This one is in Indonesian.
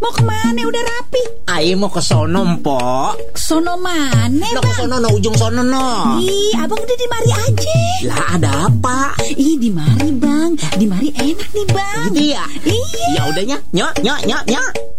Mau kemana? Udah rapi. Ayo mau ke sono, Mpok. Sono mana, Nah, Bang? ke sono, no, ujung sono, no. Ih, abang udah di mari aja. Lah, ada apa? Ih, di mari, Bang. Di mari enak nih, Bang. Gitu ya? Iya. Ya udahnya, nyok.